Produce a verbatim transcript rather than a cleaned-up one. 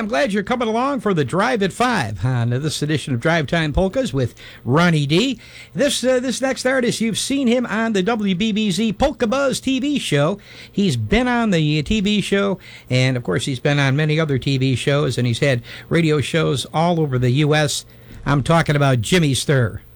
I'm glad you're coming along for the Drive at five on this edition of Drive Time Polkas with Ronnie D. This uh, this next artist, you've seen him on the W B B Z Polka Buzz T V show. He's been on the T V show, and of course he's been on many other T V shows, and he's had radio shows all over the U S I'm talking about Jimmy Sturr.